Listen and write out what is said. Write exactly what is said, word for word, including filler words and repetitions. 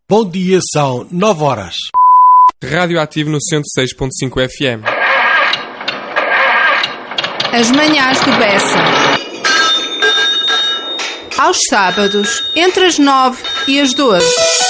Bom dia, são nove horas. Radioativo no cento e seis ponto cinco F M. As manhãs de Bessa. Aos sábados, entre as nove e as doze.